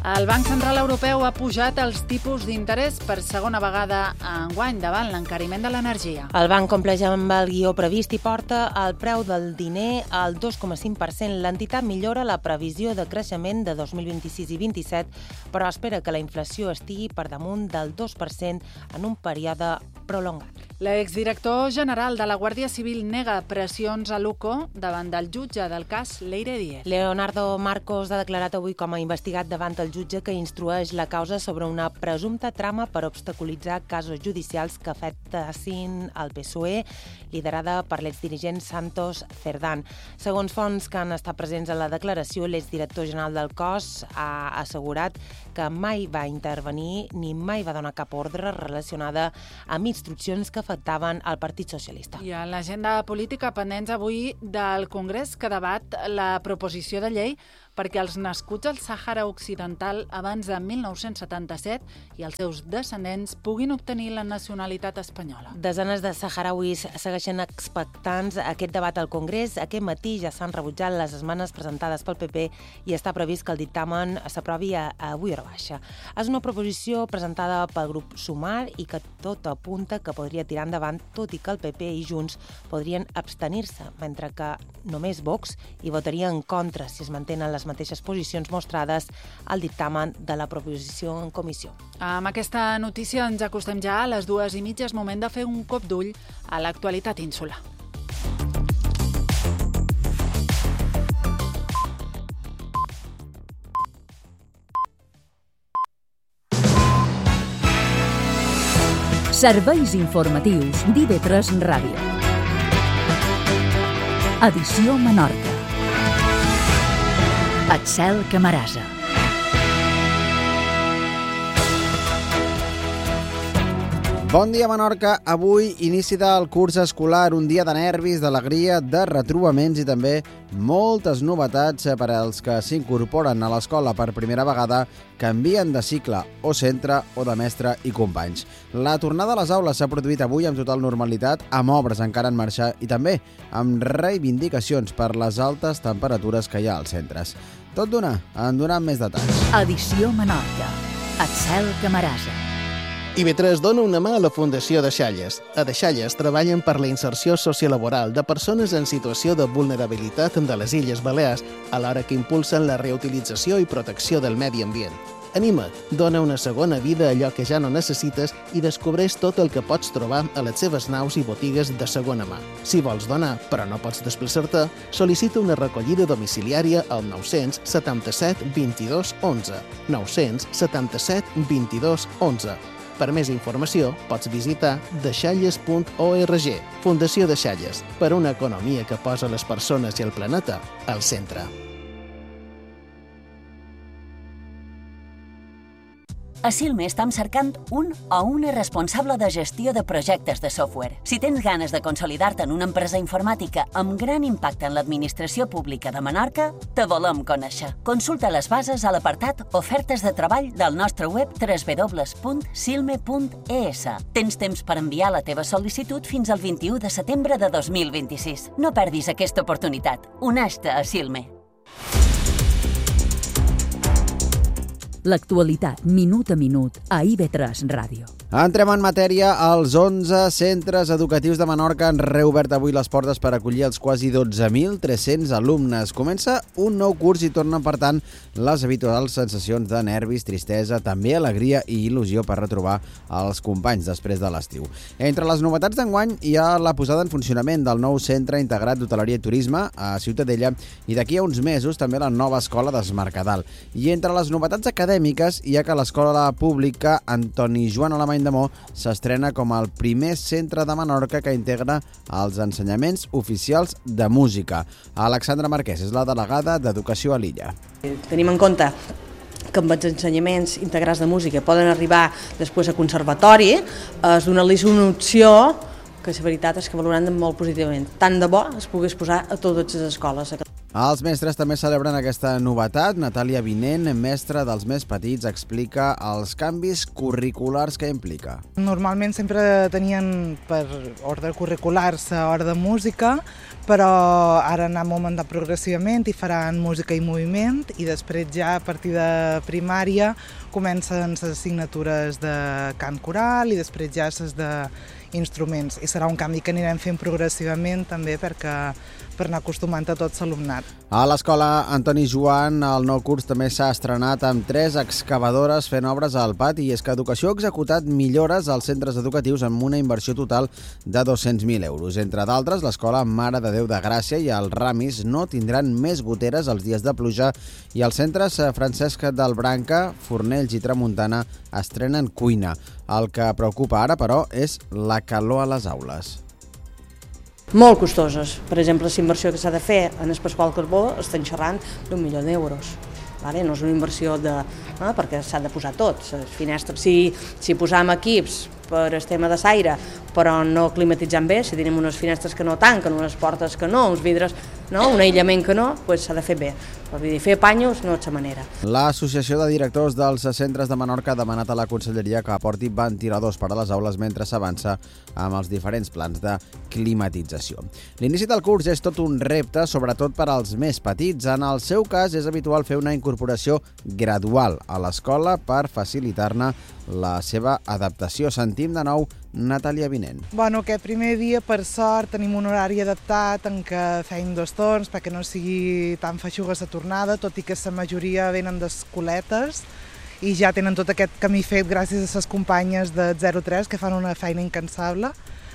El Banc Central Europeu ha pujat els tipus d'interès per segona vegada enguany davant l'encariment de l'energia. El banc compleix amb el guió previst i porta el preu del diner al 2,5%. L'entitat millora la previsió de creixement de 2026 i 2027, però espera que la inflació estigui per damunt del 2% en un període prolongat. L'exdirector general de la Guàrdia Civil nega pressions a l'UCO davant del jutge del cas Leire Díez. Leonardo Marcos ha declarat avui com a investigat davant el jutge que instrueix la causa sobre una presumpta trama per obstaculitzar casos judicials que afectassin el PSOE, liderada per l'exdirigent Santos Cerdán. Segons fonts que han estat presents a la declaració, l'exdirector general del cos ha assegurat que mai va intervenir ni mai va donar cap ordre relacionada amb instruccions que afectaven el Partit Socialista. I a l'agenda política pendents avui del Congrés que debat la proposició de llei perquè els nascuts al Sàhara Occidental abans de 1977 i els seus descendents puguin obtenir la nacionalitat espanyola. Desenes de saharauis segueixen expectants aquest debat al Congrés. Aquest matí ja s'han rebutjat les esmenes presentades pel PP i està previst que el dictamen s'aprovi avui a hora baixa. És una proposició presentada pel grup Sumar i que tot apunta que podria tirar endavant, tot i que el PP i Junts podrien abstenir-se, mentre que només Vox hi votaria en contra si es mantenen les mateixes posicions mostrades al dictamen de la proposició en comissió. Amb aquesta notícia ens acostem ja a les 2:30. És moment de fer un cop d'ull a l'actualitat insular. Serveis informatius d'IV3 Ràdio. Edició Menorca. Axel Camarasa. Bon dia, Menorca. Avui inici del curs escolar, un dia de nervis, d'alegria, de retrobaments i també moltes novetats per als que s'incorporen a l'escola per primera vegada, canvien de cicle o centre o de mestre i companys. La tornada a les aules s'ha produït avui amb total normalitat, amb obres encara en marxa i també amb reivindicacions per les altes temperatures que hi ha als centres. Tot d'una, en donant més detalls. Edició Menorca. Axel Camarasa. IV3 dona una mà a la Fundació Deixalles. A Deixalles treballen per la inserció sociolaboral de persones en situació de vulnerabilitat de les Illes Balears, alhora que impulsen la reutilització i protecció del medi ambient. Anima't, dona una segona vida a allò que ja no necessites i descobreix tot el que pots trobar a les seves naus i botigues de segona mà. Si vols donar, però no pots desplaçar-te, sol·licita una recollida domiciliària al 977 22 11. 977 22 11. Per més informació, pots visitar deixalles.org. Fundació Deixalles, per una economia que posa les persones i el planeta al centre. A Silme estem cercant un o una responsable de gestió de projectes de software. Si tens ganes de consolidar-te en una empresa informàtica amb gran impacte en l'administració pública de Menorca, te volem conèixer. Consulta les bases a l'apartat Ofertes de treball del nostre web www.silme.es. Tens temps per enviar la teva sol·licitud fins al 21 de setembre de 2026. No perdis aquesta oportunitat. Uneix-te a Silme. L'actualitat, minut a minut, a IV3 Ràdio. Entrem en matèria. Els 11 centres educatius de Menorca han reobert avui les portes per acollir els quasi 12.300 alumnes. Comença un nou curs i tornen, per tant, les habituals sensacions de nervis, tristesa, també alegria i il·lusió per retrobar els companys després de l'estiu. Entre les novetats d'enguany hi ha la posada en funcionament del nou Centre Integrat d'Hoteleria i Turisme a Ciutadella i d'aquí a uns mesos també la nova escola d'Es Mercadal. I entre les novetats acadèmiques hi ha que l'escola pública Antoni Joan Alemany de Mo s'estrena com el primer centre de Menorca que integra els ensenyaments oficials de música. Alexandra Marquès és la delegada d'Educació a l'illa. Tenim en compte que amb els ensenyaments integrats de música poden arribar després a conservatori, es dona-los una opció que la veritat és que valorant molt positivament. Tant de bo es pogués posar a totes les escoles. Els mestres també celebren aquesta novetat. Natàlia Vinent, mestra dels més petits, explica els canvis curriculars que implica. Normalment sempre tenien per ordre curricular hora de música, però ara anem augmentant progressivament i faran música i moviment, i després ja a partir de primària comencen les assignatures de cant coral i després ja les d'instruments. I serà un canvi que anirem fent progressivament també per anar acostumant a tot l'alumnat. A l'escola Antoni Joan, el nou curs també s'ha estrenat amb 3 excavadores fent obres al pati, i és que Educació ha executat millores als centres educatius amb una inversió total de 200.000 euros. Entre d'altres, l'escola Mare de Déu de Gràcia i el Ramis no tindran més goteres els dies de pluja, i els centres Francesc del Branca, Fornells i Tramuntana estrenen cuina. El que preocupa ara, però, és la calor a les aules. Molt costoses. Per exemple, la inversió que s'ha de fer en el Pasqual Carbó estan xerrant d'1 milió d'euros. No és una inversió perquè s'ha de posar tot. Les finestres, si posam equips per el tema de l'aire, però no climatitzant bé, si tenim unes finestres que no tanquen, unes portes que no, uns vidres, un aïllament que no, doncs s'ha de fer bé. Vull dir, fer panyos no és la manera. L'Associació de Directors dels Centres de Menorca ha demanat a la Conselleria que aporti ventiladors per a les aules mentre s'avança amb els diferents plans de climatització. L'inici del curs és tot un repte, sobretot per als més petits. En el seu cas, és habitual fer una incorporació gradual a l'escola per facilitar-ne la seva adaptació. Sentim de nou Natàlia Vinent. Aquest primer dia, per sort, tenim un horari adaptat en què feim 2 torns perquè no sigui tan feixuga la tornada, tot i que la majoria venen d'escoletes i ja tenen tot aquest camí fet gràcies a les companyes de 03 que fan una feina incansable.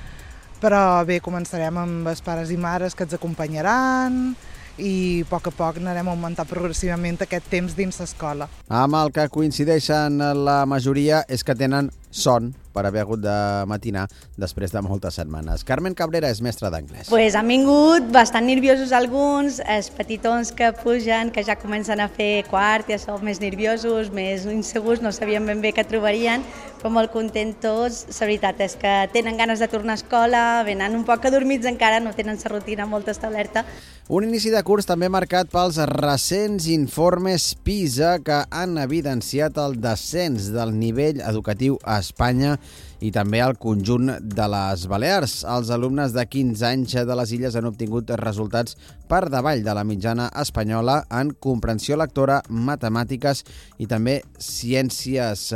Però bé, començarem amb els pares i mares que ens acompanyaran i a poc anarem augmentant progressivament aquest temps dins l'escola. Amb el que coincideixen la majoria és que tenen son per haver hagut de matinar després de moltes setmanes. Carmen Cabrera és mestra d'anglès. Han vingut bastant nerviosos alguns, els petitons que pugen, que ja comencen a fer quart, ja són més nerviosos, més insegurs, no sabien ben bé què trobarien, però molt contents tots. La veritat és que tenen ganes de tornar a escola, venen un poc adormits encara, no tenen la rutina molt establerta. Un inici de curs també marcat pels recents informes PISA que han evidenciat el descens del nivell educatiu a Espanya i també al conjunt de les Balears. Els alumnes de 15 anys de les illes han obtingut resultats per davall de la mitjana espanyola en comprensió lectora, matemàtiques i també ciències.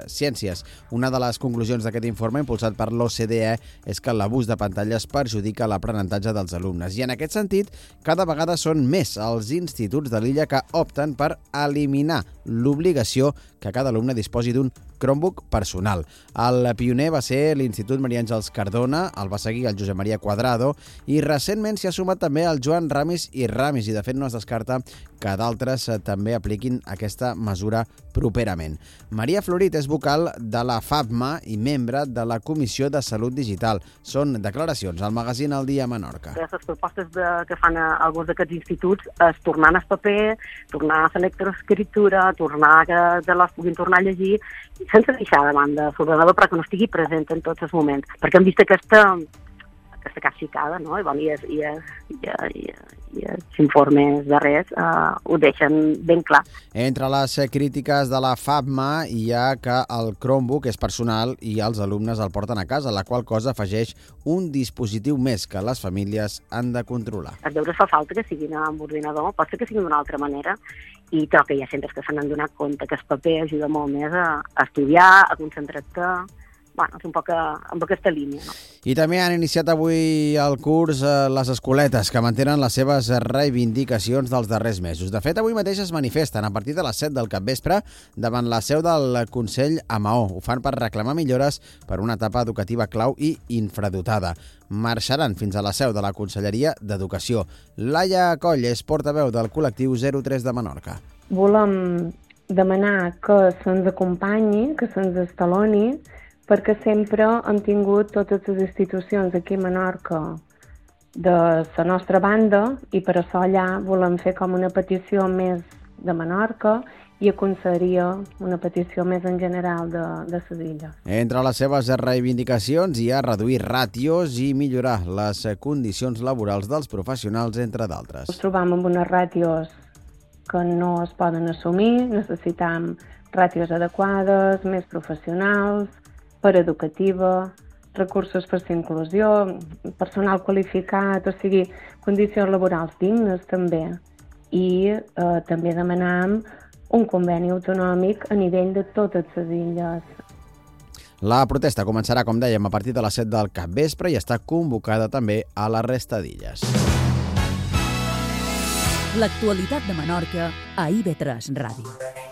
Una de les conclusions d'aquest informe, impulsat per l'OCDE, és que l'abús de pantalles perjudica l'aprenentatge dels alumnes. I en aquest sentit, cada vegada són més els instituts de l'illa que opten per eliminar l'obligació que cada alumne disposi d'un Chromebook personal. El pioner va ser l'Institut Maria Àngels Cardona, el va seguir el Josep Maria Cuadrado i recentment s'hi ha sumat també el Joan Ramis i Ramis, i de fet no es descarta que d'altres també apliquin aquesta mesura properament. Maria Florit és vocal de la FAPMA i membre de la Comissió de Salut Digital. Són declaracions al magazín El Dia Menorca. Les propostes que fan alguns d'aquests instituts és tornar al paper, tornar a la lectoescriptura, tornar que les puguin tornar a llegir, sense deixar de banda l'ordenador perquè no estigui present en tots els moments. Perquè hem vist aquesta capficada, no? I els informes darrers ho deixen ben clar. Entre les crítiques de la FAPMA hi ha que el Chromebook és personal i els alumnes el porten a casa, la qual cosa afegeix un dispositiu més que les famílies han de controlar. Els deures fa falta que siguin amb ordinador, pot ser que siguin d'una altra manera, i trobo que hi ha centres que se n'han donat compte que el paper ajuda molt més a estudiar, a concentrar-te. És un poc amb aquesta línia. No? I també han iniciat avui el curs les escoletes, que mantenen les seves reivindicacions dels darrers mesos. De fet, avui mateix es manifesten a partir de les 7 del capvespre davant la seu del Consell a Maó. Ho fan per reclamar millores per una etapa educativa clau i infradotada. Marxaran fins a la seu de la Conselleria d'Educació. Laia Coll és portaveu del col·lectiu 03 de Menorca. Volem demanar que se'ns acompanyi, que se'ns estaloni, perquè sempre hem tingut totes les institucions aquí a Menorca de la nostra banda i per això allà volem fer com una petició més de Menorca i aconseguiria una petició més en general de les illes. Entre les seves reivindicacions hi ha reduir ràtios i millorar les condicions laborals dels professionals, entre d'altres. Ens trobam amb unes ràtios que no es poden assumir, necessitam ràtios adequades, més professionals, per educativa, recursos per la inclusió, personal qualificat, o sigui, condicions laborals dignes també. I també demanam un conveni autonòmic a nivell de totes les illes. La protesta començarà, com dèiem, a partir de les 7 del capvespre i està convocada també a la resta d'illes. L'actualitat de Menorca a IB3 Ràdio.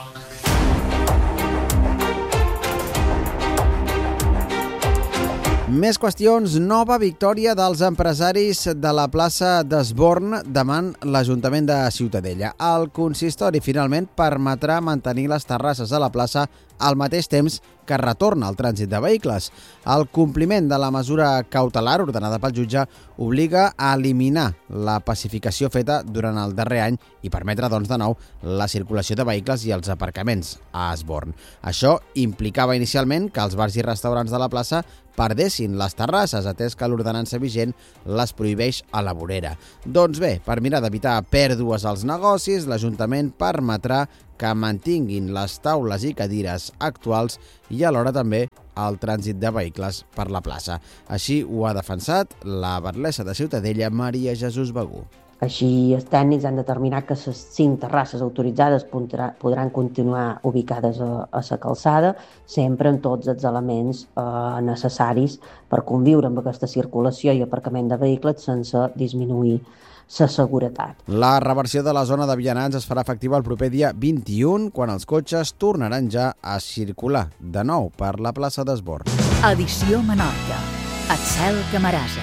Més qüestions. Nova victòria dels empresaris de la plaça d'Esborn davant l'Ajuntament de Ciutadella. El consistori finalment permetrà mantenir les terrasses a la plaça al mateix temps que retorna el trànsit de vehicles. El compliment de la mesura cautelar ordenada pel jutge obliga a eliminar la pacificació feta durant el darrer any i permetre, doncs, de nou la circulació de vehicles i els aparcaments a Esborn. Això implicava inicialment que els bars i restaurants de la plaça perdessin les terrasses, atès que l'ordenança vigent les prohibeix a la vorera. Doncs bé, per mirar d'evitar pèrdues als negocis, l'Ajuntament permetrà que mantinguin les taules i cadires actuals i alhora també el trànsit de vehicles per la plaça. Així ho ha defensat la batlessa de Ciutadella, Maria Jesús Begú. Així, els tècnics han determinat que les 5 terrasses autoritzades podran continuar ubicades a la calçada, sempre amb tots els elements necessaris per conviure amb aquesta circulació i aparcament de vehicles sense disminuir la seguretat. La reversió de la zona de vianants es farà efectiva el proper dia 21, quan els cotxes tornaran ja a circular de nou per la plaça d'Esborn. Edició Menorca. Axel Camarasa.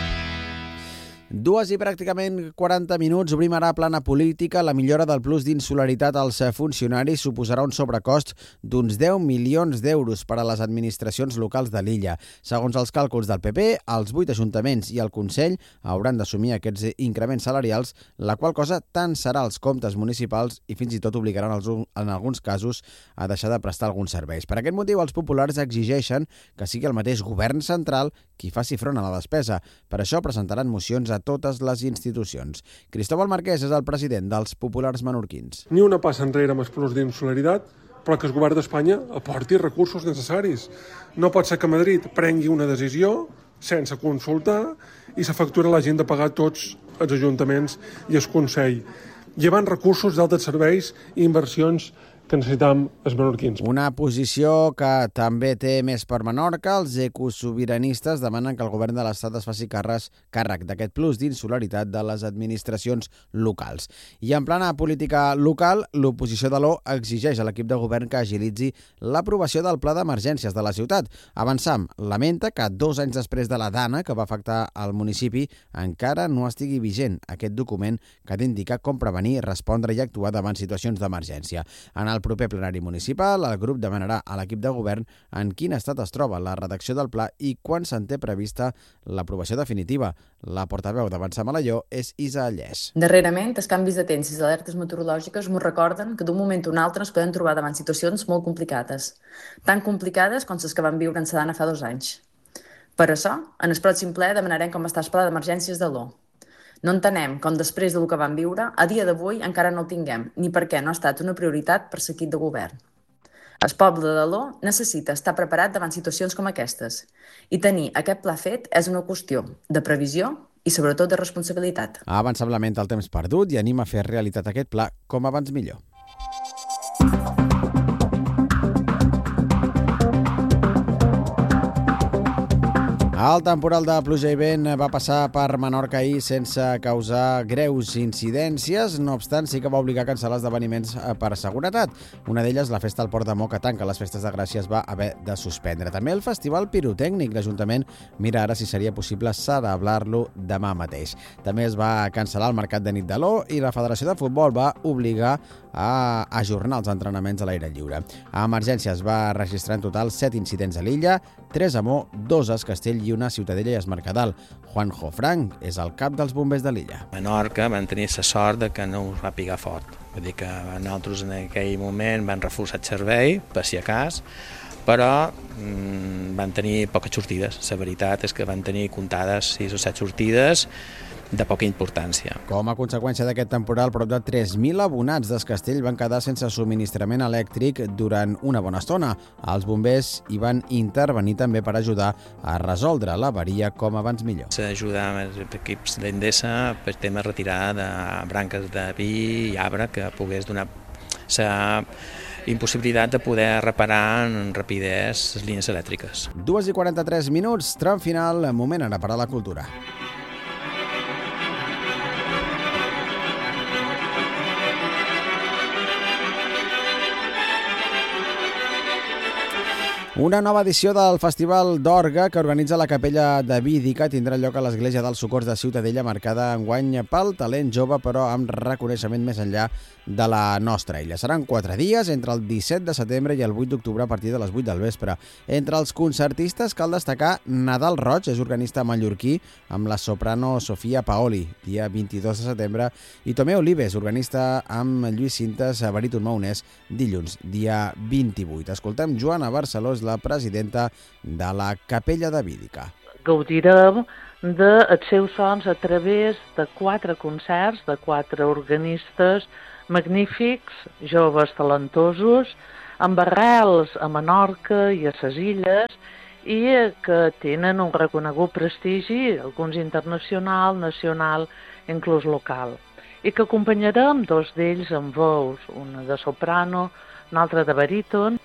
2 i pràcticament 40 minuts. Obrim ara plana política. La millora del plus d'insularitat als funcionaris suposarà un sobrecost d'uns 10 milions d'euros per a les administracions locals de l'illa. Segons els càlculs del PP, els 8 ajuntaments i el Consell hauran d'assumir aquests increments salarials, la qual cosa tant serà els comptes municipals i fins i tot obligaran en alguns casos a deixar de prestar alguns serveis. Per aquest motiu, els populars exigeixen que sigui el mateix govern central qui faci front a la despesa. Per això presentaran mocions a totes les institucions. Cristóbal Marquès és el president dels populars menorquins. Ni una passa enrere amb el plus d'insolidaritat, però que el govern d'Espanya aporti recursos necessaris. No pot ser que Madrid prengui una decisió sense consultar i s'efectura la gent de pagar tots els ajuntaments i el Consell, llevant recursos d'altres serveis i inversions que necessitam els menorquins. Una posició que també té més per Menorca. Els ecosobiranistes demanen que el govern de l'Estat es faci càrrec d'aquest plus d'insularitat de les administracions locals. I en plana política local, l'oposició de l'O exigeix a l'equip de govern que agilitzi l'aprovació del pla d'emergències de la ciutat. Avançam lamenta que 2 anys després de la dana que va afectar el municipi encara no estigui vigent aquest document que ha d'indicar com prevenir, respondre i actuar davant situacions d'emergència. En el proper plenari municipal, el grup demanarà a l'equip de govern en quin estat es troba la redacció del pla i quan se'n té prevista l'aprovació definitiva. La portaveu d'Avançam a l'Alló és Isa Allès. Darrerament, els canvis de temps i les alertes meteorològiques ens recorden que d'un moment a un altre ens podem trobar davant situacions molt complicades, tan complicades com les que vam viure en la dana fa 2 anys. Per això, en el pròxim ple demanarem com està el pla d'emergències de l'O. No entenem com després del que vam viure, a dia d'avui encara no el tinguem, ni perquè no ha estat una prioritat per l'equip de govern. El poble de l'O necessita estar preparat davant situacions com aquestes i tenir aquest pla fet és una qüestió de previsió i sobretot de responsabilitat. Avançam lamenta el temps perdut i anima a fer realitat aquest pla com abans millor. El temporal de pluja i vent va passar per Menorca ahir sense causar greus incidències. No obstant, sí que va obligar a cancel·lar esdeveniments per seguretat. Una d'elles, la festa al Port de Mo, que tanca les festes de Gràcia, es va haver de suspendre. També el festival pirotècnic. L'Ajuntament mira ara si seria possible celebrar-lo demà mateix. També es va cancel·lar el mercat de nit de l'O i la Federació de Futbol va obligar a ajornar els entrenaments a l'aire lliure. A emergència es va registrar en total 7 incidents a l'illa, 3 a Mó, 2 a Es Castell i 1 a Ciutadella i Es Mercadal. Juanjo Frank és el cap dels bombers de l'illa. A Menorca van tenir la sort de que no us va picar fort. Vull dir que nosaltres en aquell moment van reforçar el servei, per si acas, però van tenir poques sortides. La veritat és que van tenir comptades 6 o 7 sortides de poca importància. Com a conseqüència d'aquest temporal, prop de 3.000 abonats d'Es Castell van quedar sense subministrament elèctric durant una bona estona. Els bombers hi van intervenir també per ajudar a resoldre l'avaria com abans millor. S'ajuda amb els equips d'Endesa per tema de retirada de branques de pi i arbre que pogués donar la impossibilitat de poder reparar en rapidesa les línies elèctriques. 2:43 minuts, tram final, moment ara per a la cultura. Una nova edició del Festival d'Orgue que organitza la Capella de Vídica tindrà lloc a l'Església dels Socors de Ciutadella, marcada enguany pel talent jove, però amb reconeixement més enllà de la nostra illa. Seran 4 dies, entre el 17 de setembre i el 8 d'octubre a partir de les 8 del vespre. Entre els concertistes cal destacar Nadal Roig, és organista mallorquí, amb la soprano Sofia Paoli, dia 22 de setembre, i Tomé Olives, organista amb Lluís Cintes, baríton maonès, dilluns, dia 28. Escoltem Joana Barceló, la presidenta de la Capella de Vídica. Gaudirem dels seus sons a través de 4 concerts, de 4 organistes magnífics, joves talentosos, amb arrels a Menorca i a les illes i que tenen un reconegut prestigi, alguns internacional, nacional, inclús local. I que acompanyarem 2 d'ells amb veus, una de soprano, una altra de baríton.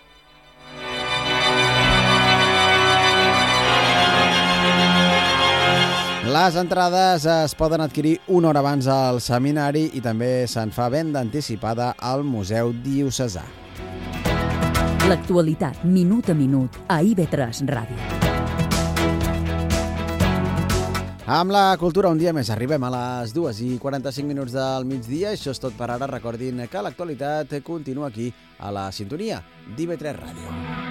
Les entrades es poden adquirir una hora abans al seminari i també se'n fa venda anticipada al Museu Diocesà. L'actualitat, minut a minut, a IB3 Ràdio. Amb la cultura un dia més arribem a les 2:45 minuts del migdia. Això és tot per ara. Recordin que l'actualitat continua aquí a la sintonia d'IB3 Ràdio.